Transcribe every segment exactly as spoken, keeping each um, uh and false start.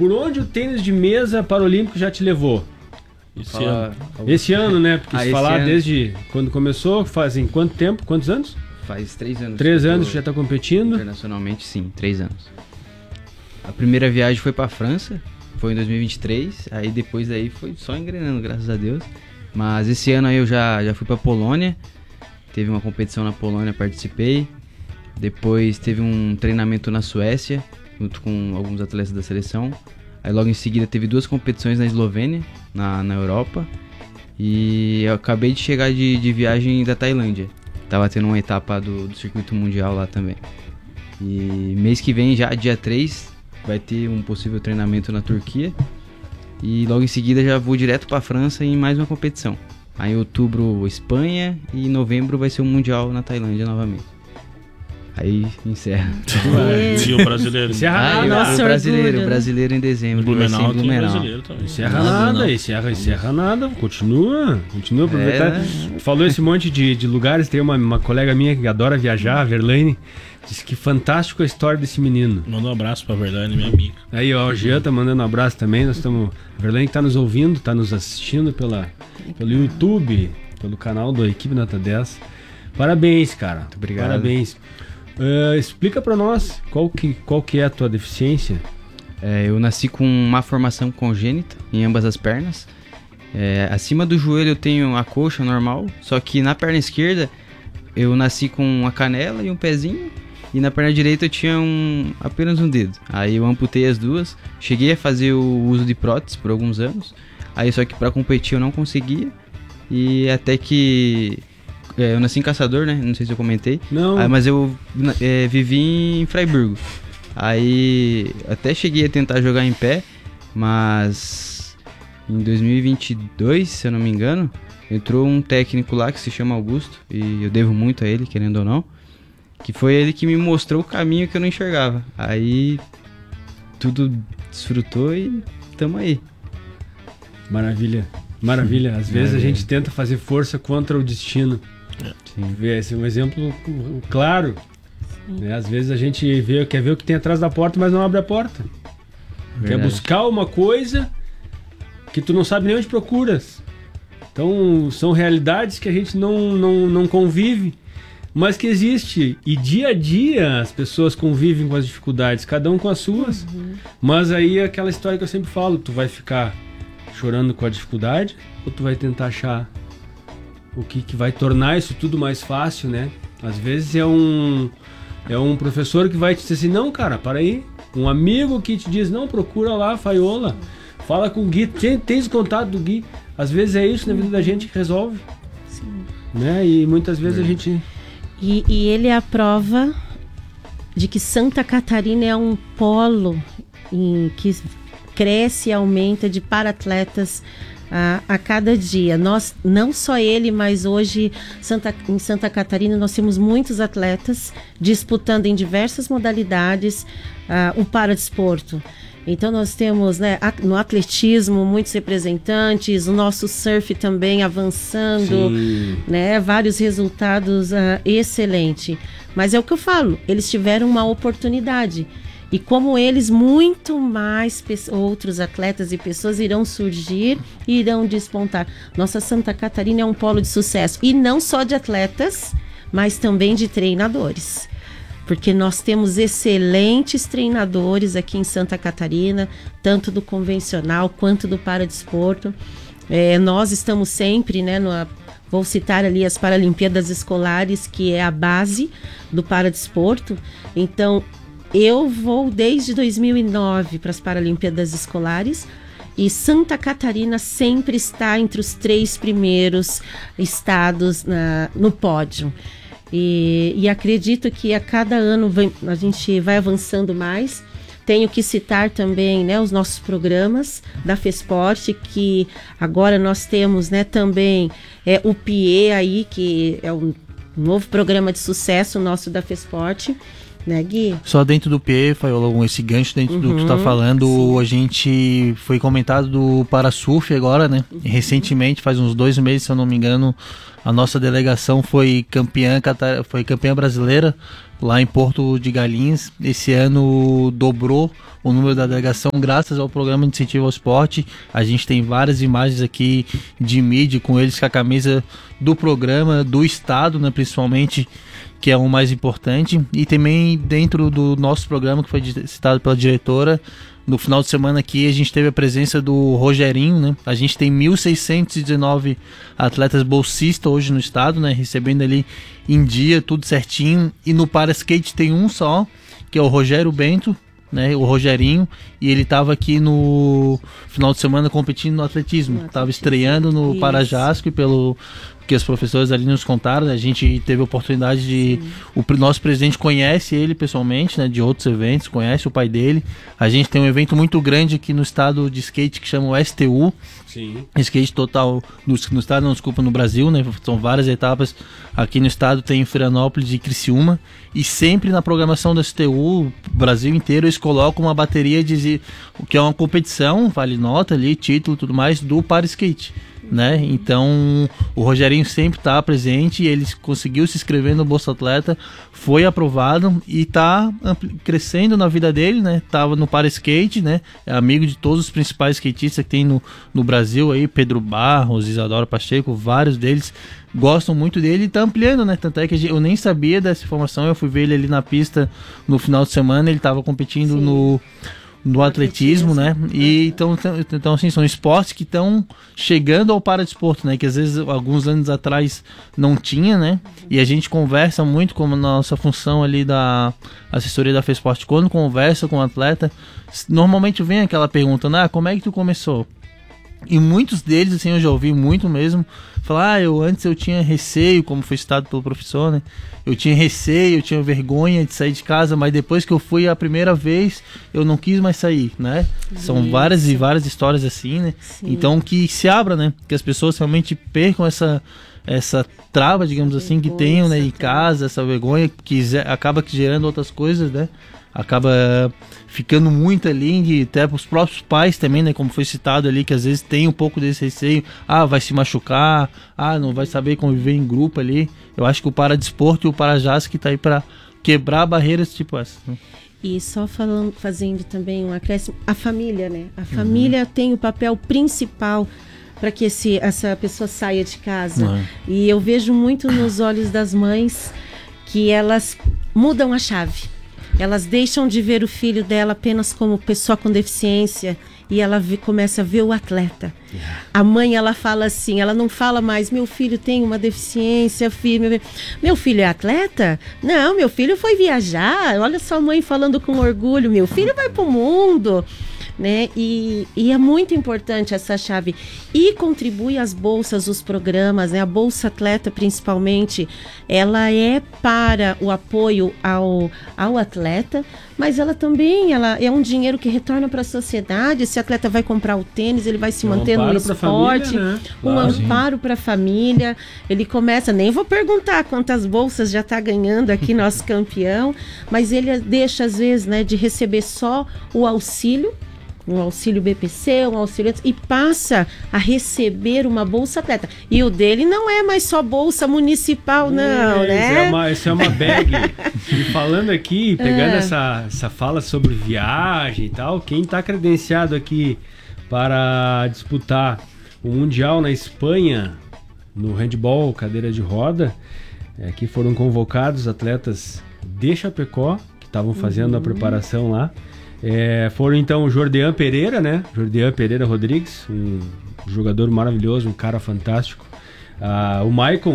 por onde o tênis de mesa paralímpico já te levou? Esse Fala- ano. Esse ano, né? Porque Ah, se esse falar ano. desde quando começou, fazem quanto tempo? Quantos anos? Faz três anos. Três que eu anos tô que já tá competindo. Internacionalmente, sim, três anos. A primeira viagem foi pra França, foi em dois mil e vinte e três, aí depois daí foi só engrenando, graças a Deus. Mas esse ano aí eu já, já fui pra Polônia, teve uma competição na Polônia, participei. Depois teve um treinamento na Suécia, junto com alguns atletas da seleção. Aí logo em seguida teve duas competições na Eslovênia, na, na Europa. E eu acabei de chegar de, de viagem da Tailândia. Tava tendo uma etapa do, do circuito mundial lá também. E mês que vem, já dia três, vai ter um possível treinamento na Turquia. E logo em seguida já vou direto pra França em mais uma competição. Aí em outubro, Espanha, e em novembro vai ser o Mundial na Tailândia novamente. Aí encerra. E o brasileiro. Encerra Ah, nada. e o- nosso o brasileiro, orgulho, o né? brasileiro em dezembro. que vai ser em Blumenau tem Blumenau. brasileiro também. Encerra Nada, nada, não. encerra, encerra nada, continua, continua, aproveitar. É, né? Falou esse monte de, de lugares, tem uma, uma colega minha que adora viajar, a Verlaine, disse que fantástico a história desse menino. Manda um abraço pra Verdade, minha amiga. Aí, ó, o Jean tá mandando um abraço também, nós estamos, a Verlaine que tá nos ouvindo, tá nos assistindo pela, pelo YouTube, pelo canal da Equipe Nota dez. Parabéns, cara. Muito obrigado. Parabéns. Uh, explica pra nós qual que, qual que é a tua deficiência. É, eu nasci com uma formação congênita em ambas as pernas. É, acima do joelho eu tenho a coxa normal, só que na perna esquerda eu nasci com uma canela e um pezinho, e na perna direita eu tinha um, apenas um dedo. Aí eu amputei as duas, cheguei a fazer o uso de prótese por alguns anos, aí só que para competir eu não conseguia, e até que é, eu nasci em Caçador, né? Não sei se eu comentei. Não. Ah, mas eu é, vivi em Freiburgo. Aí até cheguei a tentar jogar em pé, mas em dois mil e vinte e dois, se eu não me engano, entrou um técnico lá que se chama Augusto, e eu devo muito a ele, querendo ou não, que foi ele que me mostrou o caminho que eu não enxergava. Aí tudo desfrutou e tamo aí. Maravilha, maravilha. Às vezes a Maravilha. gente tenta fazer força contra o destino. Sim. Vê, esse é um exemplo claro. Né? Às vezes a gente vê, quer ver o que tem atrás da porta, mas não abre a porta. Quer Verdade. buscar uma coisa que tu não sabe nem onde procuras. Então são realidades que a gente não, não, não convive, mas que existe. E dia a dia as pessoas convivem com as dificuldades, cada um com as suas. Uhum. Mas aí é aquela história que eu sempre falo, tu vai ficar chorando com a dificuldade ou tu vai tentar achar o que, que vai tornar isso tudo mais fácil, né? Às vezes é um é um professor que vai te dizer assim, não, cara, para aí. Um amigo que te diz, não, procura lá, Faiola. Fala com o Gui, tem, tens contato do Gui. Às vezes é isso na vida da gente que resolve. Sim. Né? E muitas vezes a gente... E, e ele é a prova de que Santa Catarina é um polo em que cresce e aumenta de para-atletas a, a cada dia. Nós, não só ele, mas hoje Santa, em Santa Catarina nós temos muitos atletas disputando em diversas modalidades uh, o paradesporto. Então nós temos, né, no atletismo muitos representantes, o nosso surf também avançando, Sim. né, vários resultados uh, excelentes. Mas é o que eu falo, eles tiveram uma oportunidade. E como eles, muito mais pe- outros atletas e pessoas irão surgir e irão despontar. Nossa Santa Catarina é um polo de sucesso. E não só de atletas, mas também de treinadores. Porque nós temos excelentes treinadores aqui em Santa Catarina, tanto do convencional quanto do paradesporto. É, nós estamos sempre, né, no, vou citar ali as Paralimpíadas Escolares, que é a base do paradesporto. Então, eu vou desde dois mil e nove para as Paralimpíadas Escolares e Santa Catarina sempre está entre os três primeiros estados na, no pódio. E, e acredito que a cada ano vem, a gente vai avançando mais. Tenho que citar também, né, os nossos programas da FESPORT, que agora nós temos, né, também é, o P I E aí, que é um novo programa de sucesso nosso da FESPORT. Né, Gui? Só dentro do P E, Faiola, esse gancho dentro Uhum, do que tu tá falando, sim. a gente foi comentado do Parasurf agora, né? Uhum. E recentemente, faz uns dois meses, se eu não me engano, a nossa delegação foi campeã, foi campeã brasileira lá em Porto de Galinhas. Esse ano dobrou o número da delegação graças ao programa de incentivo ao esporte. A gente tem várias imagens aqui de mídia com eles com a camisa do programa, do estado, né, principalmente, que é o mais importante. E também dentro do nosso programa, que foi citado pela diretora, no final de semana aqui a gente teve a presença do Rogerinho, né? A gente tem mil seiscentos e dezenove atletas bolsistas hoje no estado, né? Recebendo ali em dia, tudo certinho. E no para skate tem um só, que é o Rogério Bento, né? O Rogerinho. E ele estava aqui no final de semana competindo no atletismo. Estava estreando no Parajasco e pelo... que os professores ali nos contaram, né? A gente teve a oportunidade de... Sim. O nosso presidente conhece ele pessoalmente, né? De outros eventos, conhece o pai dele. A gente tem um evento muito grande aqui no estado de skate que chama o S T U. Sim. Skate total no, no estado, não, desculpa, no Brasil, né? São várias etapas. Aqui no estado tem Florianópolis e Criciúma. E sempre na programação do S T U, Brasil inteiro, eles colocam uma bateria de... que é uma competição, vale nota ali, título e tudo mais, do para skate. Né? Então o Rogerinho sempre está presente e ele conseguiu se inscrever no Bolsa Atleta, foi aprovado e está crescendo na vida dele, né? Tava no para skate, né? É amigo de todos os principais skatistas que tem no, no Brasil aí, Pedro Barros, Isadora Pacheco, vários deles gostam muito dele e tá ampliando, né? Tanto é que eu nem sabia dessa informação, eu fui ver ele ali na pista no final de semana, ele estava competindo Sim. no no atletismo, né? E então, então assim, são esportes que estão chegando ao paradesporto, né? Que às vezes, alguns anos atrás não tinha, né? E a gente conversa muito com a nossa função ali da assessoria da FESPORT. Quando conversa com o atleta, normalmente vem aquela pergunta, né? Ah, como é que tu começou? E muitos deles, assim, eu já ouvi muito mesmo, falar, ah, eu antes eu tinha receio, como foi citado pelo professor, né? Eu tinha receio, eu tinha vergonha de sair de casa, mas depois que eu fui a primeira vez, eu não quis mais sair, né? Isso. São várias e várias histórias assim, né? Sim. Então que se abra, né? Que as pessoas realmente percam essa, essa trava, digamos essa assim, vergonha, que tenham, né, em casa, essa vergonha, que acaba gerando outras coisas, né? Acaba ficando muito ali, de, até para os próprios pais também, né, como foi citado ali, que às vezes tem um pouco desse receio, ah, vai se machucar, ah, não vai saber conviver em grupo ali. Eu acho que o Paradesporto e o Parajás que tá aí para quebrar barreiras tipo essa, né? E só falando, fazendo também um acréscimo, a família, né? A família uhum. tem o papel principal para que esse, essa pessoa saia de casa. Uhum. E eu vejo muito nos olhos das mães que elas mudam a chave. Elas deixam de ver o filho dela apenas como pessoa com deficiência e ela vê, começa a ver o atleta. Yeah. A mãe, ela fala assim, ela não fala mais, meu filho tem uma deficiência, filho, meu, meu filho é atleta? Não, meu filho foi viajar, olha só a mãe falando com orgulho, meu filho vai pro mundo. Né? E, e é muito importante essa chave. E contribui as bolsas, os programas, né? A Bolsa Atleta, principalmente, ela é para o apoio ao, ao atleta, mas ela também ela é um dinheiro que retorna para a sociedade. Esse atleta vai comprar o tênis, ele vai se é um manter no esporte, família, né? Um claro, amparo para a família. Ele começa, nem vou perguntar quantas bolsas já está ganhando aqui nosso campeão, mas ele deixa, às vezes, né, de receber só o auxílio, um auxílio B P C, um auxílio, e passa a receber uma bolsa atleta. E o dele não é mais só bolsa municipal, não, é, né? Isso é uma, isso é uma bag. E falando aqui, pegando é. essa, essa fala sobre viagem e tal, quem está credenciado aqui para disputar o Mundial na Espanha, no handball, cadeira de roda, é, que foram convocados atletas de Chapecó, que estavam fazendo uhum. a preparação lá. É, foram então o Jordean Pereira, né? Jordean Pereira Rodrigues, um jogador maravilhoso, um cara fantástico. Ah, o Maicon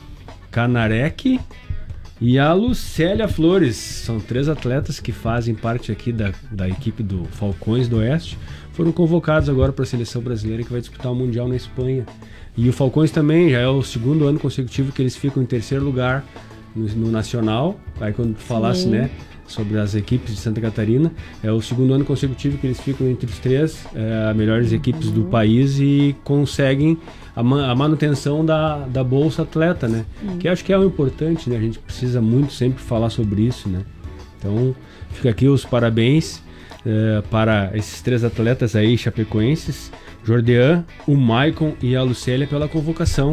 Canarec e a Lucélia Flores. São três atletas que fazem parte aqui da, da equipe do Falcões do Oeste. Foram convocados agora para a seleção brasileira que vai disputar o Mundial na Espanha. E o Falcões também, já é o segundo ano consecutivo que eles ficam em terceiro lugar no, no Nacional. Aí quando tu falasse, né, sobre as equipes de Santa Catarina, é o segundo ano consecutivo que eles ficam entre os três é, melhores equipes uhum. do país e conseguem a, ma- a manutenção da, da Bolsa Atleta, né? Uhum. Que acho que é o importante, né? A gente precisa muito sempre falar sobre isso, né? Então, fica aqui os parabéns é, para esses três atletas aí chapecoenses, Jordean, o Maicon e a Lucélia, pela convocação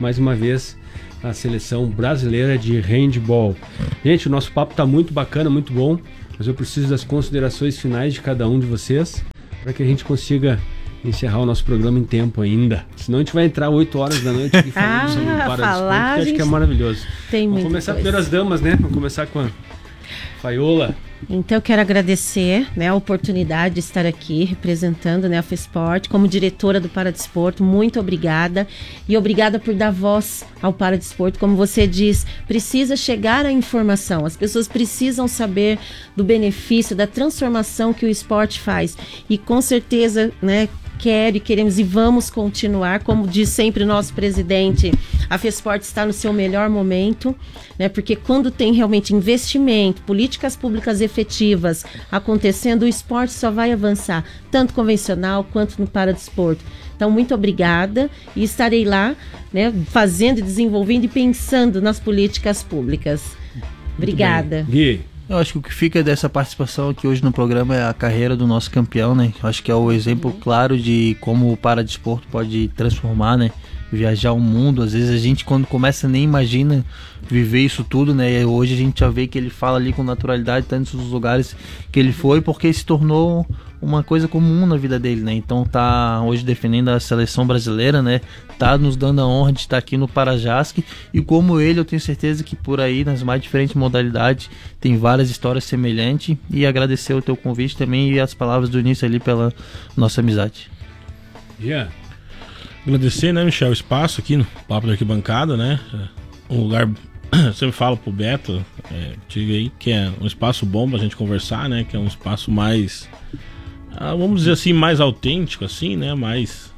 mais uma vez a seleção brasileira de handball. Gente, o nosso papo tá muito bacana, muito bom, mas eu preciso das considerações finais de cada um de vocês para que a gente consiga encerrar o nosso programa em tempo ainda. Senão a gente vai entrar oito horas da noite aqui falando Ah, sobre o falar, Paradesporto, que acho que é maravilhoso. Tem Vamos muita começar coisa. primeiro as damas, né? Vamos começar com a Faiola. Então eu quero agradecer, né, a oportunidade de estar aqui representando, né, a FESPORT como diretora do Paradesporto. Muito obrigada e obrigada por dar voz ao Paradesporto. Como você diz, precisa chegar a informação, as pessoas precisam saber do benefício, da transformação que o esporte faz e com certeza, né, quero e queremos e vamos continuar, como diz sempre o nosso presidente, a FESPORT está no seu melhor momento, né? Porque quando tem realmente investimento, políticas públicas efetivas acontecendo, o esporte só vai avançar, tanto convencional quanto no paradesporto. Então, muito obrigada e estarei lá, né, fazendo, desenvolvendo e pensando nas políticas públicas. Obrigada. Gui. Eu acho que o que fica dessa participação aqui hoje no programa é a carreira do nosso campeão, né? Eu acho que é o exemplo claro de como o paradesporto pode transformar, né? Viajar o mundo. Às vezes a gente, quando começa, nem imagina viver isso tudo, né? E hoje a gente já vê que ele fala ali com naturalidade tantos os lugares que ele foi, porque se tornou uma coisa comum na vida dele, né? Então tá hoje defendendo a seleção brasileira, né? Tá nos dando a honra de estar aqui no Parajasc, e como ele, eu tenho certeza que por aí, nas mais diferentes modalidades, tem várias histórias semelhantes, e agradecer o teu convite também e as palavras do início ali pela nossa amizade. Jean. Agradecer, né, Michel, o espaço aqui no Papo da Arquibancada, né? Um lugar, eu sempre falo pro Beto, é, diga aí, que é um espaço bom pra gente conversar, né? Que é um espaço mais, ah, vamos dizer assim, mais autêntico, assim, né? Mais,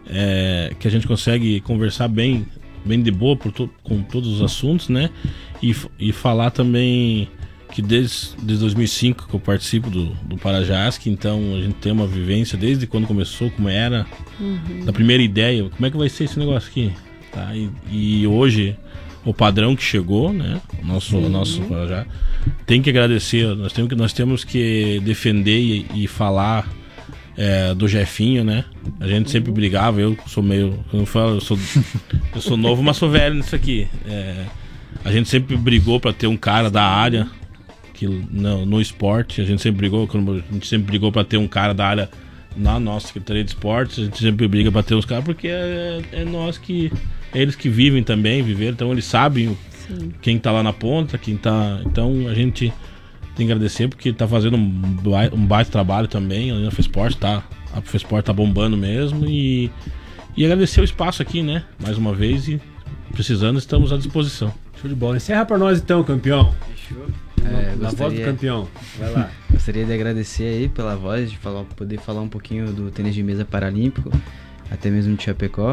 é, que a gente consegue conversar bem, bem de boa por to- com todos os assuntos, né? E, e falar também que desde, desde dois mil e cinco que eu participo do, do Parajasc, então a gente tem uma vivência desde quando começou, como era, uhum. da primeira ideia, como é que vai ser esse negócio aqui, tá? E, e hoje o padrão que chegou, né? O nosso, o nosso Parajá, tem que agradecer, nós temos que, nós temos que defender e, e falar é, do Jefinho, né? A gente sempre brigava, eu sou meio, eu, falo, eu, sou, eu sou novo, mas sou velho nisso aqui. É, a gente sempre brigou para ter um cara da área que no, no esporte, a gente sempre brigou, a gente sempre brigou para ter um cara da área na nossa Secretaria de Esportes, a gente sempre briga para ter os caras, porque é, é nós que, é eles que vivem também, viveram, então eles sabem Sim. quem tá lá na ponta, quem tá, então a gente tem que agradecer porque tá fazendo um baita, um baita trabalho também, a FESPORT tá, a FESPORT tá bombando mesmo, e, e agradecer o espaço aqui, né, mais uma vez, e precisando, estamos à disposição. Show de bola. Encerra pra nós então, campeão. Fechou. Na, É, na voz do gostaria- campeão. Vai lá. Gostaria de agradecer aí pela voz, de falar, poder falar um pouquinho do tênis de mesa paralímpico, até mesmo de Chapecó.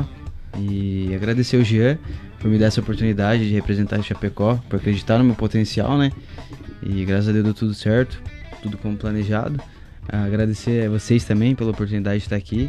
E agradecer o Jean por me dar essa oportunidade de representar Chapecó, por acreditar no meu potencial, né? E graças a Deus deu tudo certo, tudo como planejado. Agradecer a vocês também pela oportunidade de estar aqui.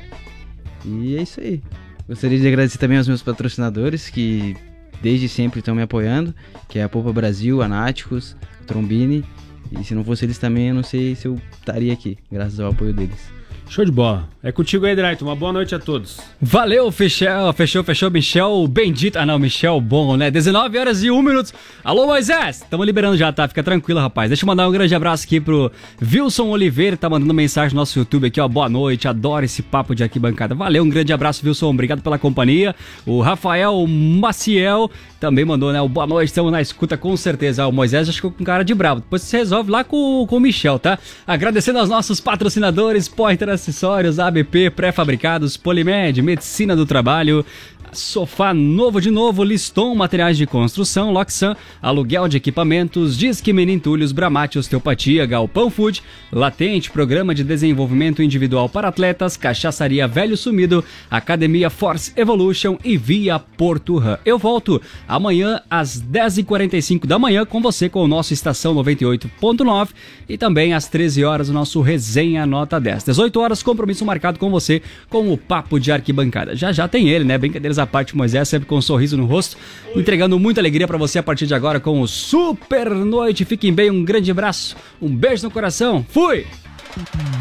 E é isso aí. Gostaria de agradecer também aos meus patrocinadores que desde sempre estão me apoiando, que é a Popa Brasil, a Náticos, a Trombini. E se não fosse eles também, eu não sei se eu estaria aqui, graças ao apoio deles. Show de bola. É contigo aí, Drayton. Uma boa noite a todos. Valeu, fechou, fechou, fechou, Michel Bendito. Ah, não, Michel Bom, né? dezenove horas e um minuto. Alô, Moisés! Tamo liberando já, tá? Fica tranquilo, rapaz. Deixa eu mandar um grande abraço aqui pro Wilson Oliveira, tá mandando mensagem no nosso YouTube aqui, ó. Boa noite, adoro esse papo de arquibancada. Valeu, um grande abraço, Wilson. Obrigado pela companhia. O Rafael Maciel também mandou, né? O boa noite, estamos na escuta com certeza. Ah, o Moisés já ficou com cara de bravo. Depois você resolve lá com, com o Michel, tá? Agradecendo aos nossos patrocinadores, Pointer Acessórios, A B P, Pré-Fabricados, Polimed, Medicina do Trabalho, Sofá Novo de Novo, Liston, Materiais de Construção, Loxan, Aluguel de Equipamentos, Disque Menintulhos, Bramate Osteopatia, Galpão Food, Latente, Programa de Desenvolvimento Individual para Atletas, Cachaçaria Velho Sumido, Academia Force Evolution e Via Porto Ram. Eu volto amanhã às dez e quarenta e cinco da manhã com você com o nosso Estação noventa e oito ponto nove e também às treze horas o nosso Resenha Nota dez. dezoito horas, compromisso marcado com você com o Papo de Arquibancada. Já já tem ele, né? Brincadeiras à parte, Moisés, sempre com um sorriso no rosto, entregando muita alegria pra você a partir de agora com o Super Noite. Fiquem bem, um grande abraço, um beijo no coração. Fui!